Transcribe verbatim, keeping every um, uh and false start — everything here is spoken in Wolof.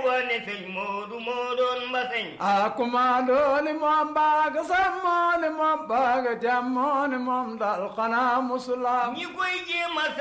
wane sëñ Moodu moo doon mbaseñ a kumaandooni moom baaga sammooni moom baaga jammooni moom dal xanaa musulaam ñi koy jéema